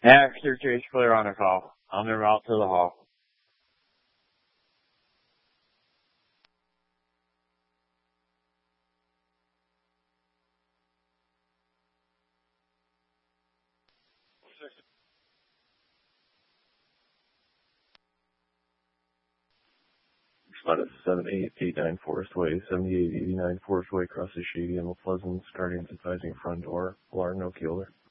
Extra Chase Clear on a call. On the route to the hall. Spot at 7889 Forest Way, 7889 Forest Way, across the Shady and Pleasant, Guardians advising front door, alarm, no keeler.